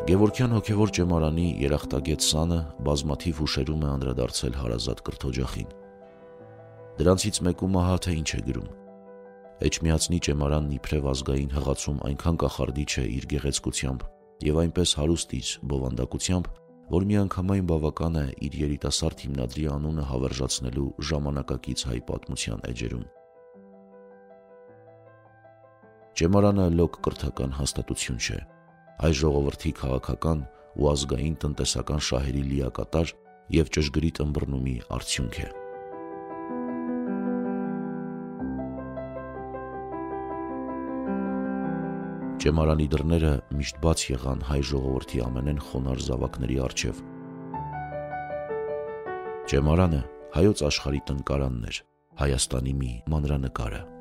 Գևորգյան հոգևոր ճեմարանի երախտագետ սանը բազմաթիվ հուշերում է անդրադարձել հարազատ կրթօջախին։ Դրանցից մեկում ահա թե ինչ է գրում. Էջմիածնի ճեմարանն իբրև ազգային հղացում այնքան կախարդիչ է իր գեղեցկությամբ և այնպես հարուստ իր բովանդակությամբ, որ միանգամայն բավական է իր երիտասարդ հիմնադրի անունը հավերժացնելու ժամանակակից հայ պատմության էջերում։ Ճեմարանը լոկ կրթական հաստատություն չէ, այ ժողովրդի քաղաքական ու ազգային տնտեսական շահերի լիակատար և ճշգրիտ ըմբռնումի արդյունք է։ Ճեմարանի դռները միշտ բաց եղան հայ ժողովրդի ամենայն խոնարհ զավակների առջև։ Ճեմարանը հայոց աշխարհի տնկարանն էր, Հայաստանի մի մանրանկարը։